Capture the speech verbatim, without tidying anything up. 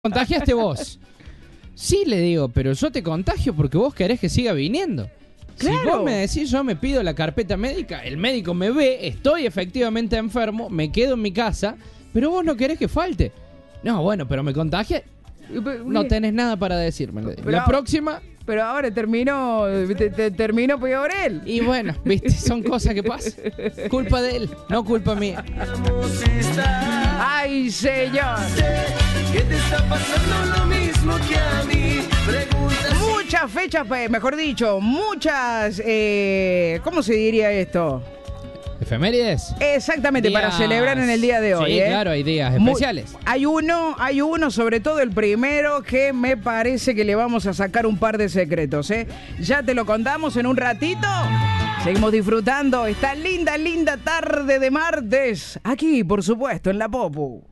Contagiaste vos. Sí, le digo, pero yo te contagio porque vos querés que siga viniendo. Claro. Si vos me decís, yo me pido la carpeta médica, el médico me ve, estoy efectivamente enfermo, me quedo en mi casa, pero vos no querés que falte. No, bueno, pero me contagié. No tenés nada para decirme. Le digo. Pero La ahora- próxima, Pero ahora terminó, te, te- terminó peor él. y bueno, viste, son cosas que pasan. Culpa de él, no culpa mía. ¡Ay, señor! ¿Qué te está pasando lo mismo que a mí? Preguntas. Muchas fechas, eh, mejor dicho, muchas... eh, ¿Cómo se diría esto? ¿Efemérides? Exactamente, Días- para celebrar en el día de hoy. Sí, ¿eh? claro, hay días Mu- especiales. Hay uno, hay uno, sobre todo el primero, que me parece que le vamos a sacar un par de secretos, ¿eh? Ya te lo contamos en un ratito. Seguimos disfrutando esta linda, linda tarde de martes. Aquí, por supuesto, en La Popu.